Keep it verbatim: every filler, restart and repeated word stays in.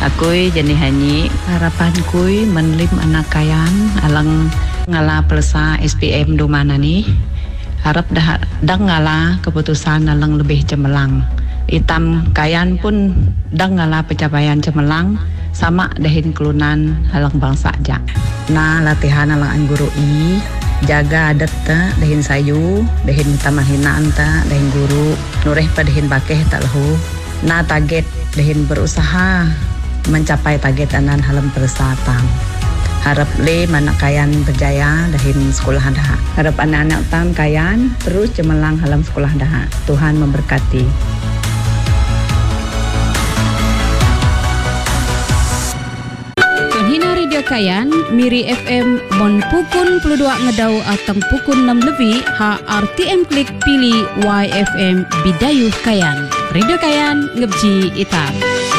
Akui jenis hanyi harapan kui menlim anak kayan alang ngala pelsa S P M do mana ni harap dah dang ngala keputusan alang lebih cemerlang. Itam kayan pun dang ngala pencapaian cemerlang sama dahin kelunan halang bangsa ja. Nah latihan alang guru i jaga adat ta dahin sayu dahin tamahinaan ta dahin guru nureh padahin bakeh tak lahu. Nah target dahin berusaha mencapai target anan halam persatang. Harap le mana kayan berjaya dahin sekolah dah. Harap anak-anak tam kayan terus cemerlang halam sekolah dah. Tuhan memberkati. Penghina Radio Kayan, Miri F M, Mon Pukun puluh dua ngedau atau pukun enam lebih, H R T M Klik pilih Y F M Bidayuh Kayan. Radio Kayan, ngebji itam.